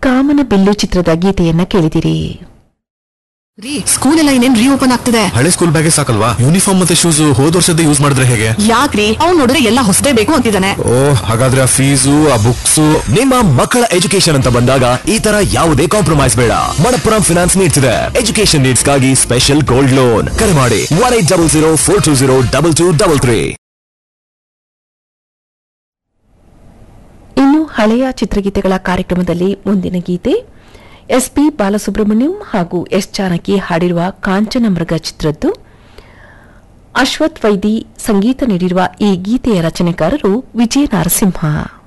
ಕಾಮನ bill ಚಿತ್ರದ ಗೀತೆಯನ್ನ ಕೇಳಿದಿರಿ. ರೀ, ಸ್ಕೂಲ್ ಎಲ್ಲ ಇನ್ನೇನ್ ರೀಓಪನ್ ಆಗ್ತಿದೆ. ಹಳೆ ಸ್ಕೂಲ್ ಬ್ಯಾಗೇ ಸಾಕಲ್ವಾ? ಯೂನಿಫಾರ್ಮ್ ಮತ್ತೆ ಶೂಸ್ ಹೋದ್ ವರ್ಷದ ಯೂಸ್ ಮಾಡಿದ್ರೆ ಹೇಗೆ? ಯಾಕ್ರಿ, ಅವ್ನು ನೋಡಿದ್ರೆ ಎಲ್ಲ ಹೊಸದೇ ಬೇಕು ಅಂತಿದ್ದಾನೆ. ಹಾಗಾದ್ರೆ ಆ ಫೀಸು, ಆ ಬುಕ್ಸ್. ನಿಮ್ಮ ಮಕ್ಕಳ ಎಜುಕೇಶನ್ ಅಂತ ಬಂದಾಗ ಈ ತರ ಯಾವುದೇ ಕಾಂಪ್ರಮೈಸ್ ಬೇಡ. ಮಣಪ್ಪುರಂ ಫಿನಾನ್ಸ್ ನೀಡ್ತಿದೆ ಎಜುಕೇಶನ್ ನೀಡ್ಸ್ ಗಾಗಿ ಸ್ಪೆಷಲ್ ಗೋಲ್ಡ್ ಲೋನ್. ಕರೆ ಮಾಡಿ 1800420223. ಇನ್ನು ಹಳೆಯ ಚಿತ್ರಗೀತೆಗಳ ಕಾರ್ಯಕ್ರಮದಲ್ಲಿ ಮುಂದಿನ ಗೀತೆ ಎಸ್ಪಿ ಬಾಲಸುಬ್ರಹ್ಮಣ್ಯಂ ಹಾಗೂ ಎಸ್ ಜಾನಕಿ ಹಾಡಿರುವ ಕಾಂಚನ ಮೃಗ ಚಿತ್ರದ್ದು. ಅಶ್ವಥ್ ವೈದಿ ಸಂಗೀತ ನೀಡಿರುವ ಈ ಗೀತೆಯ ರಚನೆಕಾರರು ವಿಜಯ ನರಸಿಂಹ.